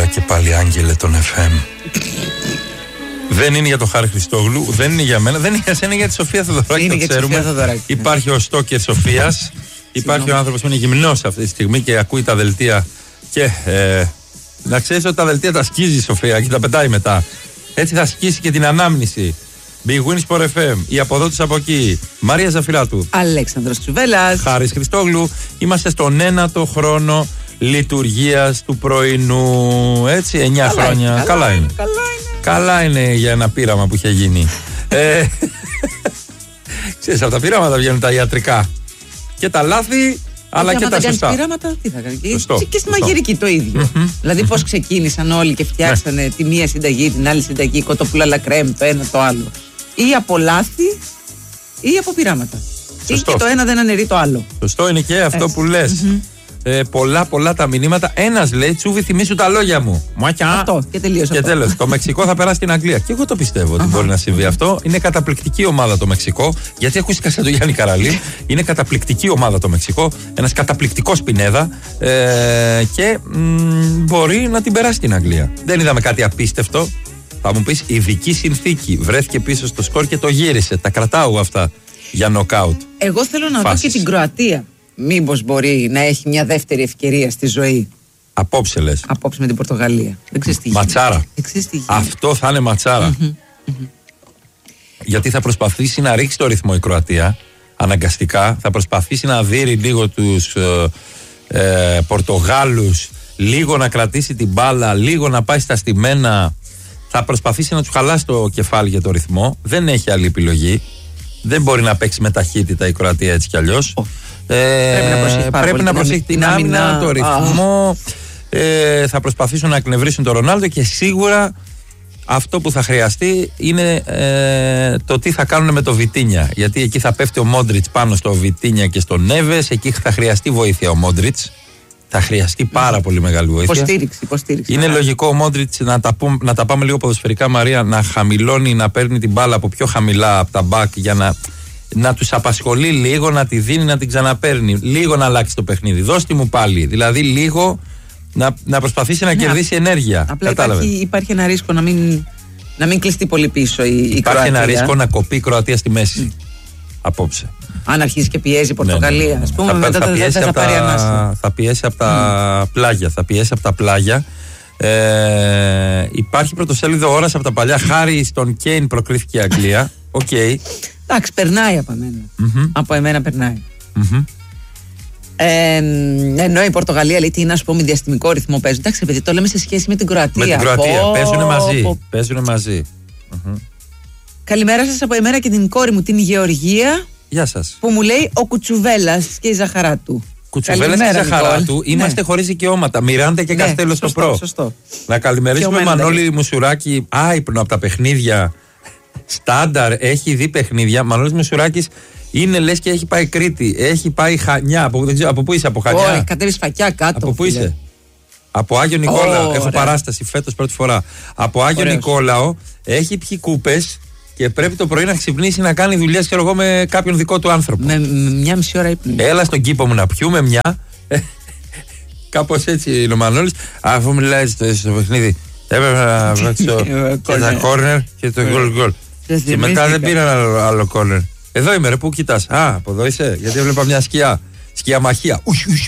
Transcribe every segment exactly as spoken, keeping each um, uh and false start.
και πάλι άγγελε των εφ εμ. Δεν είναι για τον Χάρη Χριστόγλου, δεν είναι για μένα, δεν είναι για σένα, είναι για τη Σοφία Θεοδωράκη. Το ξέρουμε. Υπάρχει ο Στόκερ Σοφίας. Υπάρχει ο άνθρωπος που είναι γυμνός αυτή τη στιγμή και ακούει τα δελτία. Και ε, να ξέρεις ότι τα δελτία τα σκίζει η Σοφία και τα πετάει μετά. Έτσι θα σκίσει και την ανάμνηση. Big Win Sport εφ εμ, η αποδότης από εκεί. Μαρία Ζαφυράτου. Αλέξανδρος Τσουβέλλας. Χάρης Χριστόγλου. Είμαστε στον ένατο χρόνο λειτουργίας του πρωινού. Έτσι, εννιά καλά χρόνια. Είναι, καλά, καλά είναι. Καλά είναι. Καλά είναι για ένα πείραμα που είχε γίνει. ε, ξέρεις, από τα πείραματα βγαίνουν τα ιατρικά. Και τα λάθη, αλλά και τα σωστά. Πειράματα, τι θα κάνει. Σωστό, και στη μαγειρική το ίδιο. Mm-hmm. Δηλαδή, πώς ξεκίνησαν όλοι και φτιάξανε ναι. τη μία συνταγή, την άλλη συνταγή, κοτοπουλάλα κρέμ, το ένα το άλλο. Ή από λάθη ή από πειράματα. Σωστό. Ή και το ένα δεν αναιρεί το άλλο. Σωστό είναι και αυτό Έτσι. που λες. Mm-hmm. Ε, πολλά πολλά τα μηνύματα. Ένας λέει, Τσούβι, θυμίσου τα λόγια μου. Μάκια. Αυτό και τελείωσε. Και τέλος. Το Μεξικό θα περάσει στην Αγγλία. Και εγώ το πιστεύω ότι μπορεί να συμβεί αυτό. Είναι καταπληκτική ομάδα το Μεξικό. Γιατί ακούστηκα σαν τον Γιάννη Καραλή. Είναι καταπληκτική ομάδα το Μεξικό. Ένας καταπληκτικός Πινέδα. Ε, και μ, μπορεί να την περάσει στην Αγγλία. Δεν είδαμε κάτι απίστευτο. Θα μου πεις, ειδική συνθήκη. Βρέθηκε πίσω στο σκορ και το γύρισε. Τα κρατάω αυτά για νοκάουτ. Εγώ θέλω να δω και την Κροατία. Μήπως μπορεί να έχει μια δεύτερη ευκαιρία στη ζωή. Απόψε λες. Απόψε με την Πορτογαλία. Δεν ξέρεις τι ματσάρα. γίνεται. Αυτό θα είναι ματσάρα. Mm-hmm. Mm-hmm. Γιατί θα προσπαθήσει να ρίξει το ρυθμό η Κροατία. Αναγκαστικά. Θα προσπαθήσει να δείρει λίγο τους ε, ε, Πορτογάλους. Λίγο να κρατήσει την μπάλα. Λίγο να πάει στα στημένα. Θα προσπαθήσει να τους χαλάσει το κεφάλι για το ρυθμό. Δεν έχει άλλη επιλογή. Δεν μπορεί να παίξει με ταχύτητα η Κροατία έτσι κι αλλιώς. Oh. Ε, πρέπει να προσέχει, πρέπει να προσέχει την άμυνα, το ρυθμό. Ε, θα προσπαθήσουν να εκνευρίσουν τον Ρονάλντο και σίγουρα αυτό που θα χρειαστεί είναι ε, το τι θα κάνουν με το Βιτίνια. Γιατί εκεί θα πέφτει ο Μόντριτς πάνω στο Βιτίνια και στο Νέβες. Εκεί θα χρειαστεί βοήθεια ο Μόντριτς. Θα χρειαστεί πάρα πολύ μεγάλη βοήθεια. Υποστήριξη, υποστήριξη. Είναι λογικό ο Μόντριτς να, να τα πάμε λίγο ποδοσφαιρικά, Μαρία, να χαμηλώνει, να παίρνει την μπάλα από πιο χαμηλά από τα μπακ για να. Να τους απασχολεί λίγο, να τη δίνει, να την ξαναπαίρνει. Λίγο να αλλάξει το παιχνίδι. Δώστη μου πάλι. Δηλαδή λίγο να, να προσπαθήσει να ναι, κερδίσει ενέργεια. Απλά υπάρχει, υπάρχει ένα ρίσκο να μην, να μην κλειστεί πολύ πίσω η, η Κροατία. Υπάρχει ένα ρίσκο να κοπεί η Κροατία στη μέση. Mm. Απόψε. Αν αρχίσει και πιέζει η Πορτογαλία, ναι, ναι, ναι. ας πούμε, θα, μετά θα, δεν θα, θα πάρει ανάσα. Θα πιέσει από τα mm. πλάγια. Θα πιέσει από τα πλάγια. Ε, υπάρχει πρωτοσέλιδο ώρας από τα παλιά. Χάρη στον Κέιν προκρίθηκε η Αγγλία. Οκ. Okay. Εντάξει, περνάει από εμένα. Mm-hmm. Από εμένα περνάει. Mm-hmm. Ε, ενώ η Πορτογαλία λέει τι είναι, α πούμε, διαστημικό ρυθμό παίζουν. Εντάξει, παιδί, το λέμε σε σχέση με την Κροατία. Με την Κροατία. Oh, παίζουν μαζί. Oh. Παίζουν μαζί. Mm-hmm. Καλημέρα σας από εμένα και την κόρη μου, την Γεωργία. Γεια σας. Που μου λέει ο Κουτσουβέλλας και η Ζαχαράτου. Κουτσουβέλλας και η Ζαχαράτου. Είμαστε ναι. χωρίς δικαιώματα. Μιράντα και ναι, Καστέλο στο Προ. Σωστό. Να καλημερίσουμε Μανώλη Μουσουράκη. Άϊπνο από τα παιχνίδια. Στάνταρ, έχει δει παιχνίδια. Μανώλης Μουσουράκης είναι λες και έχει πάει Κρήτη. Έχει πάει Χανιά. Από, δεν ξέρω, από πού είσαι, από Χανιά? Όχι, κατέβεις Φακιά κάτω. Από πού είσαι? Από Άγιο Νικόλαο. Oh, έχω ωραία. παράσταση φέτος πρώτη φορά. Από Άγιο Ωραίος. Νικόλαο έχει πιει κούπες και πρέπει το πρωί να ξυπνήσει να κάνει δουλειές, ξέρω εγώ, με κάποιον δικό του άνθρωπο. Με, με μια μισή ώρα ύπνη. Έλα στον κήπο μου να πιούμε μια. Κάπως έτσι είναι ο Μανώλης. Αφού μιλάει στο, στο παιχνίδι, έπρεπε να βράξω ένα κόρνερ και το γκολ γκολ. Και μετά δεν πήραν άλλο, άλλο κόρνερ. Εδώ είμαι, ρε, πού κοιτάς? Α, από εδώ είσαι, γιατί έβλεπα μια σκιά. Σκιαμαχία.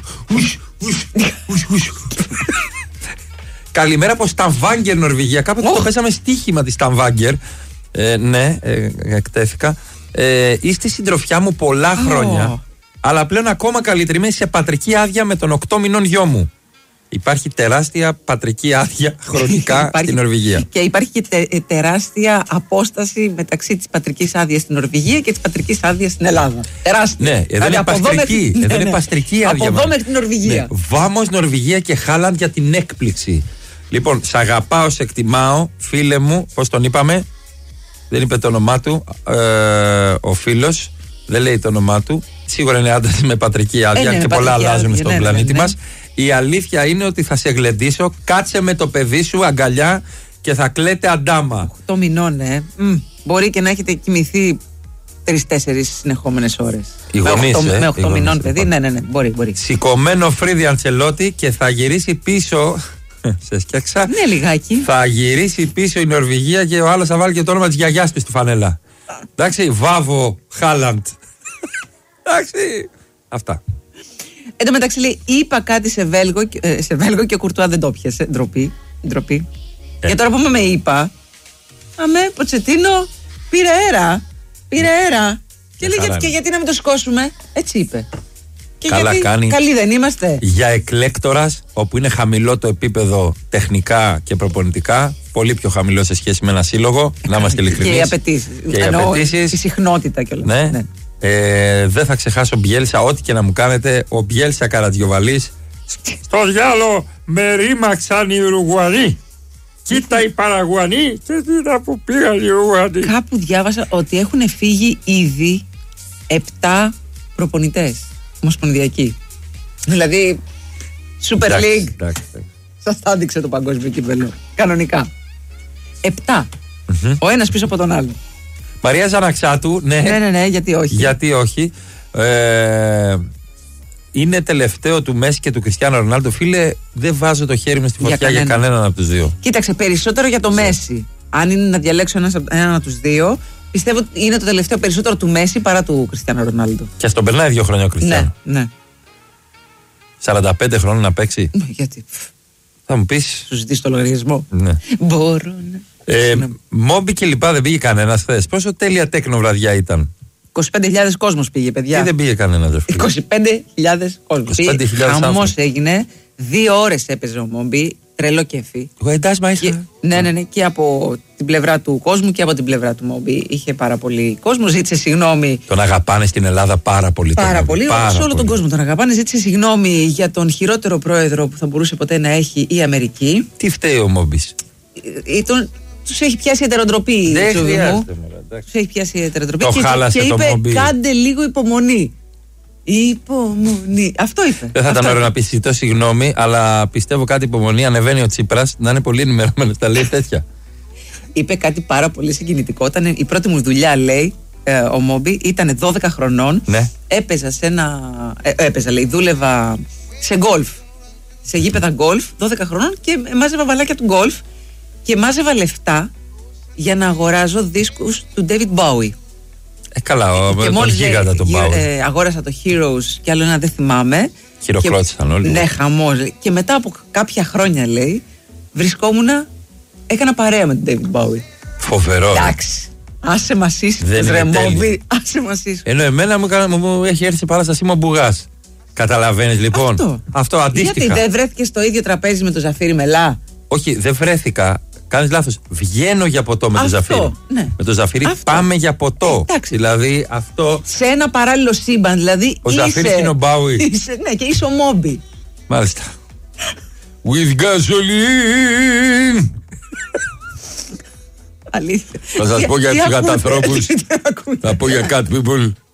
Καλημέρα από Σταμβάγκερ, Νορβηγία. Κάποτε oh. το πέσαμε στοίχημα τη Σταμβάγκερ. Ε, ναι, ε, εκτέθηκα. Ε, είστε συντροφιά μου πολλά oh. χρόνια. Αλλά πλέον ακόμα καλύτερη. Είμαι σε πατρική άδεια με τον οκτώ μηνών γιο μου. Υπάρχει τεράστια πατρική άδεια χρονικά στην Νορβηγία. Και υπάρχει και τε, τεράστια απόσταση μεταξύ της πατρικής άδειας στην Νορβηγία και της πατρικής άδειας στην Ελλάδα. Τεράστια. Ναι, εδώ είναι παστρική. Εδώ είναι παστρική άδεια. Από εδώ μέχρι την Νορβηγία. Ναι. Βάμος Νορβηγία και Χάλαντ για την έκπληξη. Λοιπόν, σ' αγαπάω, σε εκτιμάω, φίλε μου, πώς τον είπαμε? Δεν είπε το όνομά του. Ε, ο φίλος δεν λέει το όνομά του. Σίγουρα είναι άντρας με πατρική άδεια, ε, ναι, και πολλά αλλάζουν άδεια, στον ναι, πλανήτη ναι, ναι. μας. Η αλήθεια είναι ότι θα σε γλεντήσω. Κάτσε με το παιδί σου αγκαλιά και θα κλαίτε αντάμα. οκτώ μηνών, ε. Μ, μπορεί και να έχετε κοιμηθεί τρεις-τέσσερις συνεχόμενες ώρες. Οι γονείς, με, ε, με οκτώ μηνών παιδί, ναι, ναι, ναι, μπορεί, μπορεί. Σηκωμένο Φρίδι Αντσελότη και θα γυρίσει πίσω Σε σκιάξα. Ναι, λιγάκι. Θα γυρίσει πίσω η Νορβηγία και ο άλλος θα βάλει και το όνομα της γιαγιάς του στη φανέλα. Εντάξει, Βάβο Χάλαντ. Εντάξει. Αυτά. Εν τω μεταξύ λέει, είπα κάτι σε Βέλγο, ε, σε Βέλγο και ο Κουρτουά δεν το πιασε. Ντροπή. Ντροπή. Ε. Για τώρα που με είπα, αμέ, Ποτσετίνο πήρε αέρα. Πήρε αέρα. Και λέει, γιατί, και γιατί να μην το σηκώσουμε. Έτσι είπε. Και καλά γιατί, κάνει. Καλοί δεν είμαστε. Για εκλέκτορας, όπου είναι χαμηλό το επίπεδο τεχνικά και προπονητικά, πολύ πιο χαμηλό σε σχέση με ένα σύλλογο, να είμαστε ειλικρινείς. Και οι απαιτήσεις. Και οι απαιτήσεις. Η συχνότητα κιόλας. Ναι. ναι. Ε, δεν θα ξεχάσω Μπιέλσα, ό,τι και να μου κάνετε. Ο Μπιέλσα Καρατζιοβαλής. Στο διάλο με ρήμαξαν οι Ουρουγουανοί. Κοίτα οι Παραγουανοί και κοίτα που πήγαν οι Ουρουγουανοί. Κάπου διάβασα ότι έχουν φύγει ήδη επτά προπονητές ομοσπονδιακοί. Δηλαδή Super League. Σας τα άδειξε το παγκόσμιο κύπελλο. Κανονικά. Επτά. Mm-hmm. Ο ένας πίσω από τον άλλο. Μαρία Ζαναξάτου, ναι. Ναι, ναι, ναι, γιατί όχι. Γιατί όχι. Ε, είναι τελευταίο του Μέση και του Κριστιάνο Ρονάλντο. Φίλε, δεν βάζω το χέρι μου στη φωτιά για, κανένα. για κανέναν από τους δύο. Κοίταξε, περισσότερο για το Μέση. Αν είναι να διαλέξω ένας, έναν από τους δύο, πιστεύω ότι είναι το τελευταίο περισσότερο του Μέση παρά του Κριστιάνο Ρονάλντο. Και ας τον περνάει δύο χρόνια ο Κριστιάνο. Ναι, ναι. σαράντα πέντε χρόνια να παίξει. Ναι, γιατί. Θα μου πεις. Σου ζητήσει το λογαριασμό. Ναι. Μπορώ να. Ε, Μόμπι και λοιπά δεν πήγε κανένας χθες. Πόσο τέλεια τέκνο βραδιά ήταν. είκοσι πέντε χιλιάδες κόσμος πήγε, παιδιά. Και δεν πήγε κανένας, δε φίλε. είκοσι πέντε χιλιάδες κόσμος. Χαμός έγινε. Δύο ώρες έπαιζε ο Μόμπι. Τρελό κέφι. Και, ναι, ναι, ναι. Και από την πλευρά του κόσμου και από την πλευρά του Μόμπι. Είχε πάρα πολύ κόσμο. Ζήτησε συγγνώμη. Τον αγαπάνε στην Ελλάδα πάρα πολύ. Πάρα πολύ. Πάρα σε όλο πολύ. τον κόσμο τον αγαπάνε. Ζήτησε συγγνώμη για τον χειρότερο πρόεδρο που θα μπορούσε ποτέ να έχει η Αμερική. Τι φταίει ο Μόμπις. Τους έχει πιάσει η ετεροτροπή. Δεν χρειάζεται. Τους έχει πιάσει η ετεροτροπή. Το και, χάλασε και το είπε, Μόμπι. κάντε λίγο υπομονή. Υπομονή. Αυτό είπε. Δεν θα Αυτό ήταν ωραίο είπε. να πει ζητώ συγγνώμη, αλλά πιστεύω κάτι υπομονή. Ανεβαίνει ο Τσίπρας να είναι πολύ ενημερωμένος. Τα λέει τέτοια. Είπε κάτι πάρα πολύ συγκινητικό. Ήταν η πρώτη μου δουλειά, λέει, ε, ο Μόμπι, ήταν δώδεκα χρονών. Ναι. Έπαιζα σε ένα. Ε, έπαιζα, λέει, δούλευα σε γκολφ. Σε γήπεδα γκολφ, δώδεκα χρονών και μάζευα βαλάκια του γκολφ και μάζευα λεφτά για να αγοράζω δίσκους του David Bowie. Ε, καλά, ο, και τον γίγαντα τον Bowie. Ε, αγόρασα το Heroes και άλλο ένα δεν θυμάμαι. Χειροκρότησαν όλοι. Ναι, χαμός. Και μετά από κάποια χρόνια, λέει, βρισκόμουνα, έκανα παρέα με τον David Bowie. Φοβερό. Εντάξει. Άσε μας ήσυχος, ρε Μόμπι. Άσε μας ήσυχος. Ενώ εμένα μου, μου, μου έχει έρθει παράστασή μου ο Μπουγάς. Καταλαβαίνεις λοιπόν. Αυτό. Αυτό αντίστοιχα. Γιατί δεν βρέθηκε στο ίδιο τραπέζι με τον Ζαφύρι Μελά. Όχι, δεν βρέθηκα. Κάνεις λάθος. Βγαίνω για ποτό με τον Ζαφύρι. Ναι. Με τον Ζαφύρι αυτό. Πάμε για ποτό. Εντάξει. Δηλαδή αυτό. Σε ένα παράλληλο σύμπαν. Δηλαδή ο Ζαφύρις είναι ο Μπάουι. Ναι, και είσαι ο Μόμπι. Μάλιστα. With gasoline. Αλήθεια. Θα σας πω για τους κατανθρώπους. Θα πω για cat people.